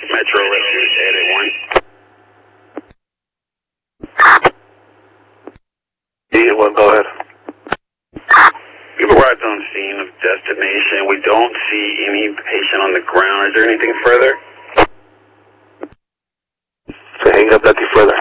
Metro Rescue 881. 881, go ahead. We've arrived on scene of destination. We don't see any patient on the ground. Is there anything further? So hang up, nothing further.